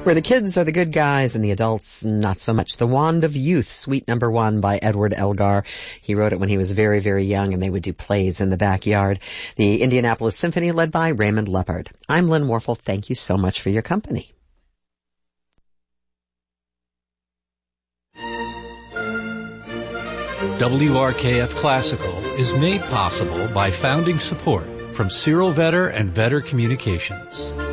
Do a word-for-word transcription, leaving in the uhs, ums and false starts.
where the kids are the good guys and the adults not so much. The Wand of Youth, Suite Number One by Edward Elgar. He wrote it when he was very, very young, and they would do plays in the backyard. The Indianapolis Symphony, led by Raymond Leppard. I'm Lynn Warfel. Thank you so much for your company. W R K F Classical is made possible by founding support from Cyril Vetter and Vetter Communications.